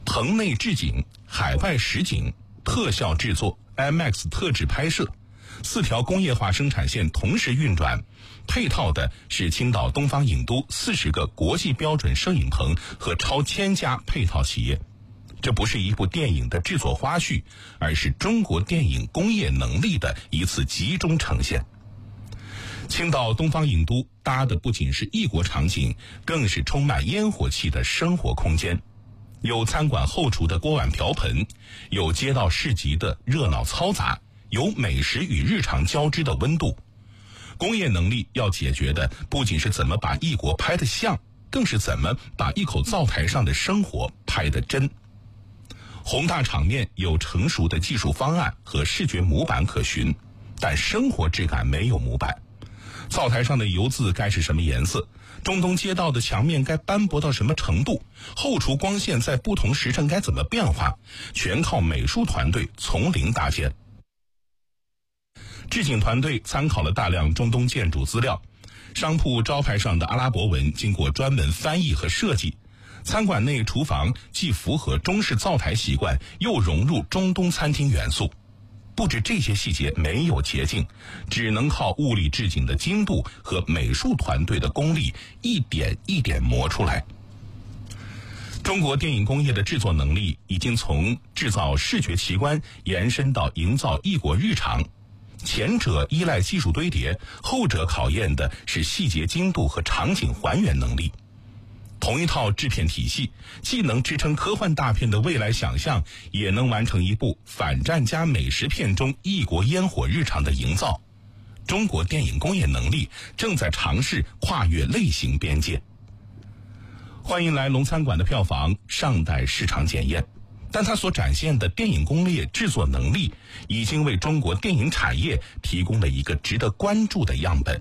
棚内置景、海外实景、特效制作、IMAX 特制拍摄，4条工业化生产线同时运转，配套的是青岛东方影都40个国际标准摄影棚和超1000家配套企业。这不是一部电影的制作花絮，而是中国电影工业能力的一次集中呈现。青岛东方影都搭的不仅是异国场景，更是充满烟火气的生活空间。有餐馆后厨的锅碗瓢盆，有街道市集的热闹嘈杂，有美食与日常交织的温度。工业能力要解决的不仅是怎么把异国拍得像，更是怎么把一口灶台上的生活拍得真。宏大场面有成熟的技术方案和视觉模板可循，但生活质感没有模板。灶台上的油渍该是什么颜色？中东街道的墙面该斑驳到什么程度？后厨光线在不同时辰该怎么变化？全靠美术团队从零搭建。置景团队参考了大量中东建筑资料，商铺招牌上的阿拉伯文经过专门翻译和设计。餐馆内厨房既符合中式灶台习惯，又融入中东餐厅元素。布置这些细节没有捷径，只能靠物理置景的精度和美术团队的功力，一点一点磨出来。中国电影工业的制作能力已经从制造视觉奇观延伸到营造异国日常，前者依赖技术堆叠，后者考验的是细节精度和场景还原能力。同一套制片体系，既能支撑科幻大片的未来想象，也能完成一部反战加美食片中异国烟火日常的营造。中国电影工业能力正在尝试跨越类型边界。欢迎来龙餐馆的票房尚待市场检验，但它所展现的电影工业制作能力，已经为中国电影产业提供了一个值得关注的样本。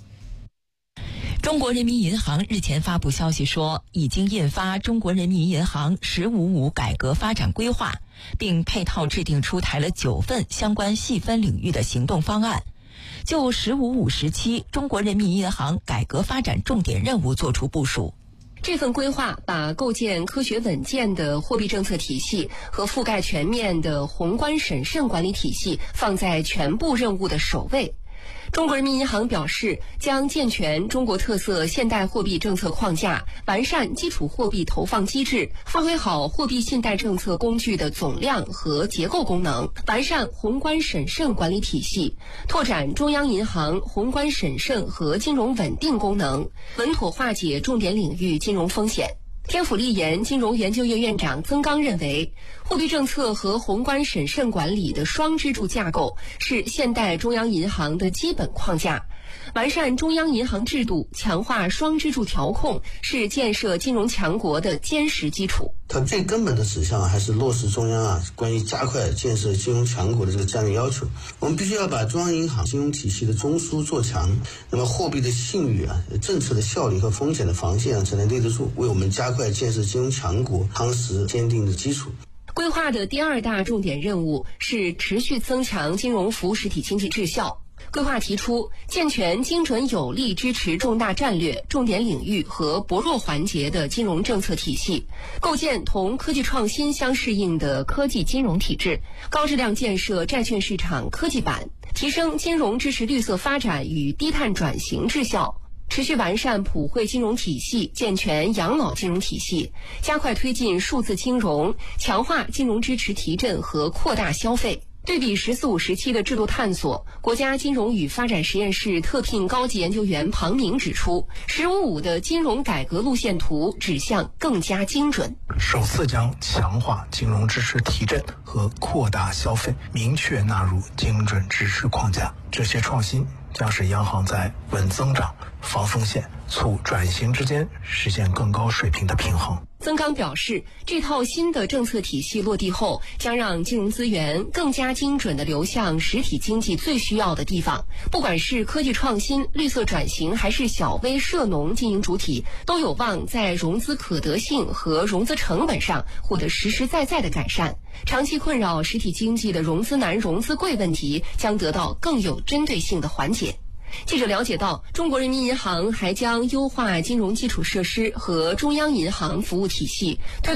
中国人民银行日前发布消息说，已经印发中国人民银行“1055”改革发展规划，并配套制定出台了9份相关细分领域的行动方案，就“1055”时期中国人民银行改革发展重点任务作出部署。 这份规划把构建科学稳健的货币政策体系和覆盖全面的宏观审慎管理体系放在全部任务的首位。中国人民银行表示，将健全中国特色现代货币政策框架，完善基础货币投放机制，发挥好货币信贷政策工具的总量和结构功能，完善宏观审慎管理体系，拓展中央银行宏观审慎和金融稳定功能，稳妥化解重点领域金融风险。天府立研金融研究院院长曾刚认为，货币政策和宏观审慎管理的双支柱架构是现代中央银行的基本框架，完善中央银行制度，强化双支柱调控，是建设金融强国的坚实基础。 它最根本的指向还是落实中央关于加快建设金融强国的这个战略要求。我们必须要把中央银行金融体系的中枢做强，那么货币的信誉政策的效率和风险的防线才能立得住，为我们加快建设金融强国夯实坚定的基础。 规划的第2大重点任务是持续增强金融服务实体经济质效。规划提出，健全精准有力支持重大战略、重点领域和薄弱环节的金融政策体系，构建同科技创新相适应的科技金融体制，高质量建设债券市场科技版，提升金融支持绿色发展与低碳转型质效。持续完善普惠金融体系，健全养老金融体系，加快推进数字金融，强化金融支持提振和扩大消费。对比“1045”时期的制度探索，国家金融与发展实验室特聘高级研究员庞明指出，“1055”的金融改革路线图指向更加精准。 首次将强化金融支持提振和扩大消费明确纳入精准支持框架，这些创新将使央行在稳增长、防风险、促转型之间实现更高水平的平衡。 曾刚表示，这套新的政策体系落地后，将让金融资源更加精准地流向实体经济最需要的地方。不管是科技创新、绿色转型，还是小微涉农经营主体，都有望在融资可得性和融资成本上获得实实在在的改善。长期困扰实体经济的融资难、融资贵问题将得到更有针对性的缓解。记者了解到，中国人民银行还将优化金融基础设施和中央银行服务体系，推